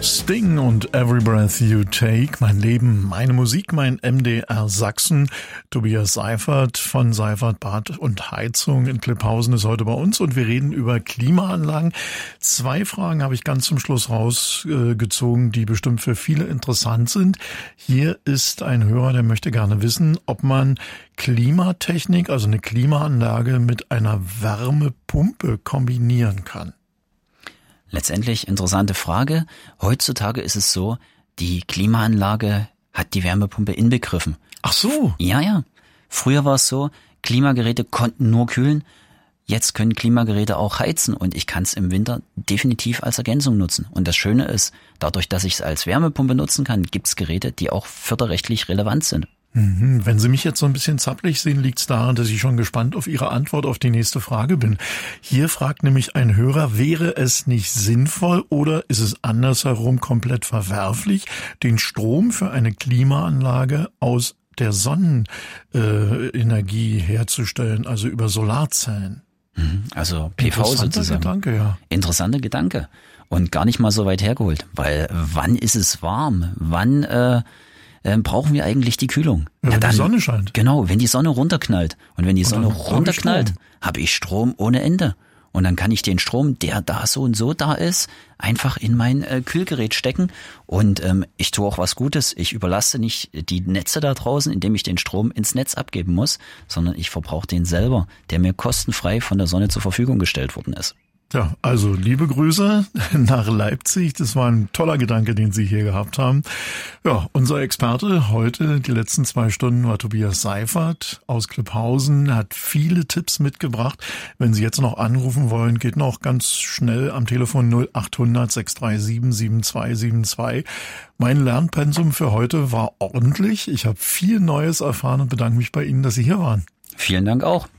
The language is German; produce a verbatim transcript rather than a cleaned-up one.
Sting und Every Breath You Take, mein Leben, meine Musik, mein M D R Sachsen. Tobias Seifert von Seifert Bad und Heizung in Klipphausen ist heute bei uns und wir reden über Klimaanlagen. Zwei Fragen habe ich ganz zum Schluss rausgezogen, die bestimmt für viele interessant sind. Hier ist ein Hörer, der möchte gerne wissen, ob man Klimatechnik, also eine Klimaanlage mit einer Wärmepumpe kombinieren kann. Letztendlich interessante Frage. Heutzutage ist es so, die Klimaanlage hat die Wärmepumpe inbegriffen. Ach so. Ja, ja. Früher war es so, Klimageräte konnten nur kühlen. Jetzt können Klimageräte auch heizen und ich kann es im Winter definitiv als Ergänzung nutzen. Und das Schöne ist, dadurch, dass ich es als Wärmepumpe nutzen kann, gibt es Geräte, die auch förderrechtlich relevant sind. Wenn Sie mich jetzt so ein bisschen zappelig sehen, liegt es daran, dass ich schon gespannt auf Ihre Antwort auf die nächste Frage bin. Hier fragt nämlich ein Hörer, wäre es nicht sinnvoll oder ist es andersherum komplett verwerflich, den Strom für eine Klimaanlage aus der Sonnenenergie äh, herzustellen, also über Solarzellen? Also P V sozusagen. Gedanke, ja. Interessanter Gedanke und gar nicht mal so weit hergeholt, weil wann ist es warm? Wann äh, äh, brauchen wir eigentlich die Kühlung? Ja, Na, wenn dann, die Sonne scheint. Genau, wenn die Sonne runterknallt. Und wenn die und Sonne runterknallt, habe ich Strom ohne Ende. Und dann kann ich den Strom, der da so und so da ist, einfach in mein äh, Kühlgerät stecken. Und ähm, ich tue auch was Gutes. Ich überlaste nicht die Netze da draußen, indem ich den Strom ins Netz abgeben muss, sondern ich verbrauche den selber, der mir kostenfrei von der Sonne zur Verfügung gestellt worden ist. Ja, also liebe Grüße nach Leipzig. Das war ein toller Gedanke, den Sie hier gehabt haben. Ja, unser Experte heute, die letzten zwei Stunden, war Tobias Seifert aus Klipphausen. Er hat viele Tipps mitgebracht. Wenn Sie jetzt noch anrufen wollen, geht noch ganz schnell am Telefon null acht hundert sechs drei sieben sieben zwei sieben zwei. Mein Lernpensum für heute war ordentlich. Ich habe viel Neues erfahren und bedanke mich bei Ihnen, dass Sie hier waren. Vielen Dank auch.